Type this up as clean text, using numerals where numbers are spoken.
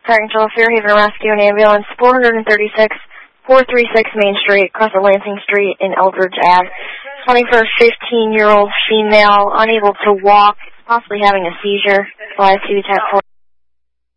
Control, Fairhaven Rescue and Ambulance, 436 Main Street, across the Lansing Street in Eldridge Ave. Calling for a 15-year-old female, unable to walk, possibly having a seizure. Fly to 10-4.